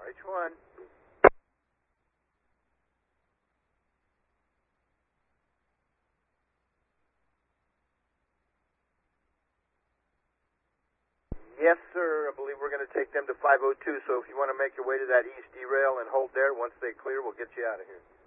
RH1. Yes, sir. I believe we're going to take them to 502, so if you want to make your way to that east derail and hold there, once they clear, we'll get you out of here.